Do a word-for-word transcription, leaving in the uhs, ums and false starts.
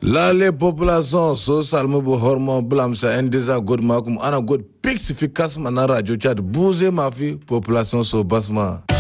Lale population so salmu bu hormo blamsa endeza god makum ana god pixificas manara jocha buze mafi population so basma.